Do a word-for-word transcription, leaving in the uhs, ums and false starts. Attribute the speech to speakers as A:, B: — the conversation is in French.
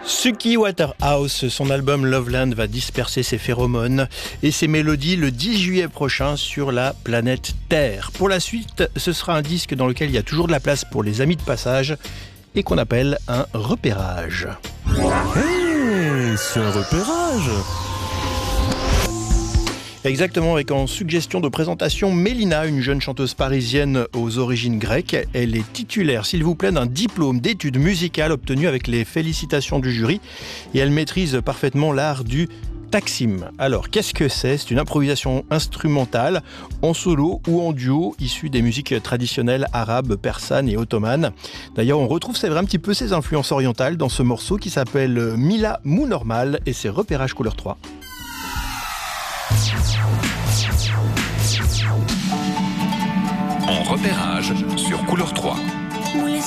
A: Suki Waterhouse, son album Loveland va disperser ses phéromones et ses mélodies le dix juillet prochain sur la planète Terre. Pour la suite, ce sera un disque dans lequel il y a toujours de la place pour les amis de passage et qu'on appelle un repérage.
B: Hey, c'est un repérage!
A: Exactement, avec en suggestion de présentation Mélina, une jeune chanteuse parisienne aux origines grecques. Elle est titulaire, s'il vous plaît, d'un diplôme d'études musicales obtenu avec les félicitations du jury et elle maîtrise parfaitement l'art du taksim. Alors, qu'est-ce que c'est ? C'est une improvisation instrumentale, en solo ou en duo, issue des musiques traditionnelles arabes, persanes et ottomanes. D'ailleurs, on retrouve, c'est vrai, un petit peu ces influences orientales dans ce morceau qui s'appelle Mila Mou Normal et c'est Repérage Couleur trois.
C: En repérage sur Couleur trois.